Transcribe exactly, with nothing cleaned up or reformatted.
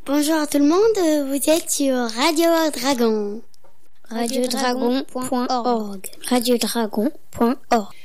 Bonjour à tout le monde, vous êtes sur Radio Dragon. radio dragon point org. radio dragon point org